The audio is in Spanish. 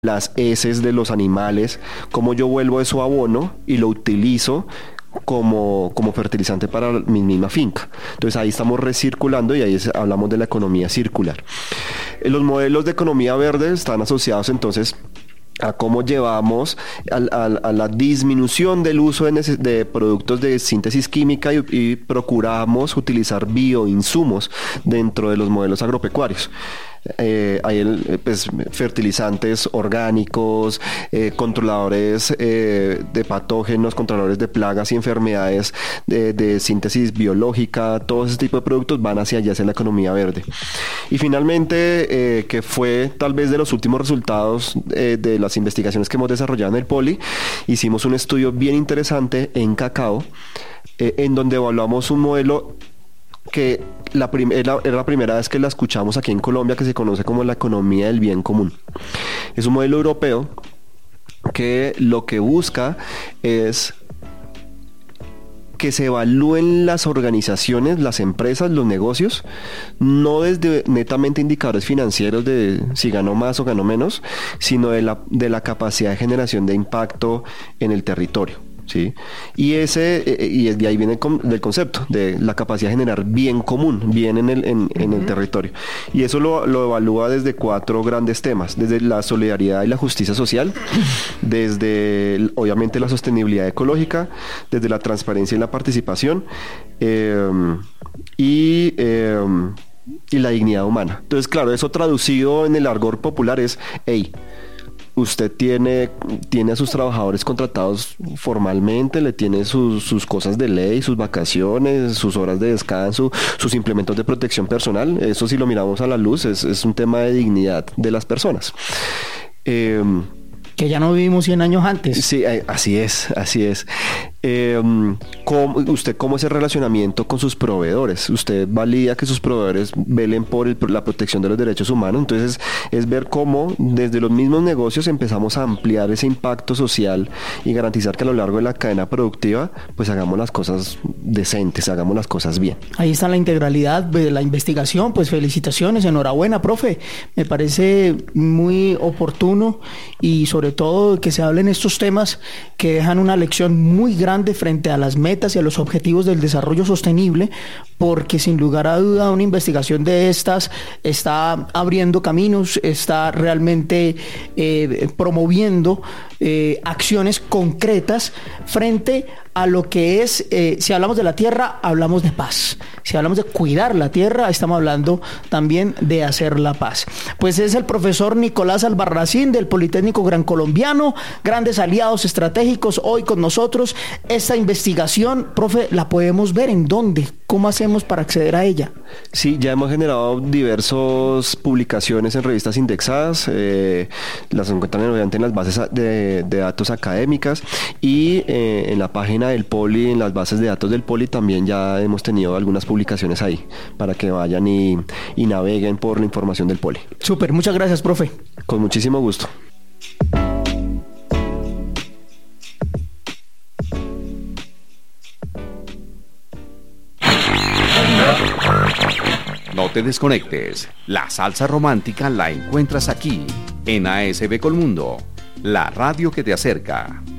las heces de los animales, cómo yo vuelvo eso abono y lo utilizo como fertilizante para mi misma finca. Entonces ahí estamos recirculando y ahí hablamos de la economía circular. Los modelos de economía verde están asociados entonces a cómo llevamos a la disminución del uso de productos de síntesis química y procuramos utilizar bioinsumos dentro de los modelos agropecuarios. Hay pues, fertilizantes orgánicos, controladores de patógenos, controladores de plagas y enfermedades de síntesis biológica. Todo ese tipo de productos van hacia allá, hacia la economía verde. Y finalmente, que fue tal vez de los últimos resultados de las investigaciones que hemos desarrollado en el Poli, hicimos un estudio bien interesante en cacao, en donde evaluamos un modelo que era la primera vez que la escuchamos aquí en Colombia, que se conoce como la economía del bien común. Es un modelo europeo que lo que busca es que se evalúen las organizaciones, las empresas, los negocios, no desde netamente indicadores financieros de si ganó más o ganó menos, sino de la capacidad de generación de impacto en el territorio. ¿Sí? Y de ahí viene del concepto de la capacidad de generar bien común, bien en el territorio. Y eso lo evalúa desde 4 grandes temas: desde la solidaridad y la justicia social, desde obviamente la sostenibilidad ecológica, desde la transparencia y la participación, y la dignidad humana. Entonces, claro, eso traducido en el argot popular es: hey, usted tiene a sus trabajadores contratados formalmente, le tiene sus cosas de ley, sus vacaciones, sus horas de descanso, sus implementos de protección personal. Eso, si lo miramos a la luz, es un tema de dignidad de las personas. Que ya no vivimos 100 años antes. Sí, así es. ¿Cómo es el relacionamiento con sus proveedores? Usted valida que sus proveedores velen por la protección de los derechos humanos. Entonces es ver cómo desde los mismos negocios empezamos a ampliar ese impacto social y garantizar que a lo largo de la cadena productiva pues hagamos las cosas decentes, hagamos las cosas bien. Ahí está la integralidad de la investigación. Pues felicitaciones, enhorabuena, profe. Me parece muy oportuno y sobre todo que se hablen estos temas que dejan una lección muy grande frente a las metas y a los objetivos del desarrollo sostenible, porque sin lugar a duda una investigación de estas está abriendo caminos, está realmente promoviendo acciones concretas frente a lo que es, si hablamos de la tierra, hablamos de paz. Si hablamos de cuidar la tierra, estamos hablando también de hacer la paz. Pues es el profesor Nicolás Albarracín del Politécnico Gran Colombiano, grandes aliados estratégicos hoy con nosotros. Esta investigación, profe, ¿la podemos ver en dónde? ¿Cómo hacemos para acceder a ella? Sí, ya hemos generado diversas publicaciones en revistas indexadas, las encuentran obviamente en las bases de datos académicas y en la página del Poli, en las bases de datos del Poli también ya hemos tenido algunas publicaciones ahí para que vayan y naveguen por la información del Poli. Súper, muchas gracias, profe. Con muchísimo gusto. No te desconectes. La salsa romántica la encuentras aquí, en ASB Colmundo, la radio que te acerca.